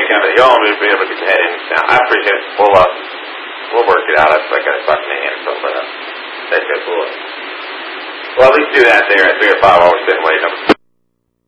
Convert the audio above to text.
kind of, y'all will be able to get your head in now. I appreciate it. We'll work it out. That's like a fucking hand or something, but that's just cool. Well, at least do that there at 3 or 5 hours, sitting waiting.